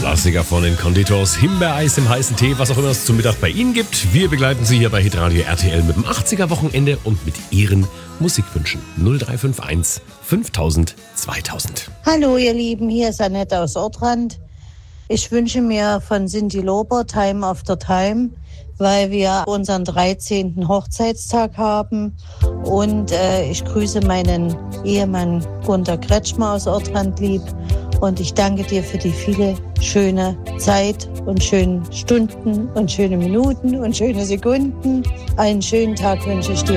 Klassiker von den Conditors, Himbeereis im heißen Tee, was auch immer es zum Mittag bei Ihnen gibt. Wir begleiten Sie hier bei Hitradio RTL mit dem 80er-Wochenende und mit Ihren Musikwünschen. 0351 5000 2000. Hallo ihr Lieben, hier ist Annette aus Ortrand. Ich wünsche mir von Cyndi Lauper Time After Time, weil wir unseren 13. Hochzeitstag haben. Und ich grüße meinen Ehemann Gunter Kretschmer aus Ortrand lieb. Und ich danke dir für die viele schöne Zeit und schönen Stunden und schöne Minuten und schöne Sekunden. Einen schönen Tag wünsche ich dir.